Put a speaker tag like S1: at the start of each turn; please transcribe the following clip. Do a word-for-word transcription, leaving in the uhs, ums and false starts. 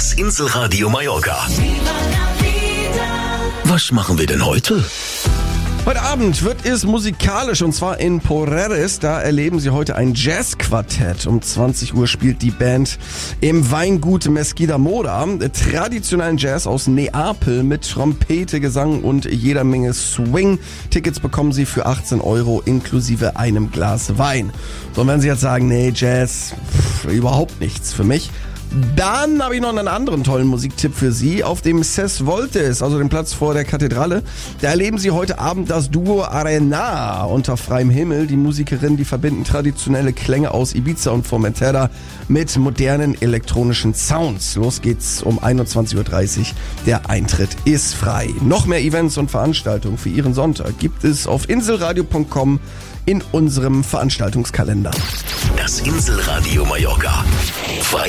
S1: Das Inselradio Mallorca. Was machen wir denn heute?
S2: Heute Abend wird es musikalisch und zwar in Porreres. Da erleben Sie heute ein Jazzquartett. Um zwanzig Uhr spielt die Band im Weingut Mesquida Moda traditionellen Jazz aus Neapel mit Trompete, Gesang und jeder Menge Swing. Tickets bekommen Sie für achtzehn Euro inklusive einem Glas Wein. So, und wenn Sie jetzt sagen, nee, Jazz, pff, überhaupt nichts für mich. Dann habe ich noch einen anderen tollen Musiktipp für Sie. Auf dem Ses Voltes, also dem Platz vor der Kathedrale, da erleben Sie heute Abend das Duo Arena unter freiem Himmel. Die Musikerinnen, die verbinden traditionelle Klänge aus Ibiza und Formentera mit modernen elektronischen Sounds. Los geht's um einundzwanzig Uhr dreißig. Der Eintritt ist frei. Noch mehr Events und Veranstaltungen für Ihren Sonntag gibt es auf inselradio punkt com in unserem Veranstaltungskalender.
S1: Das Inselradio Mallorca.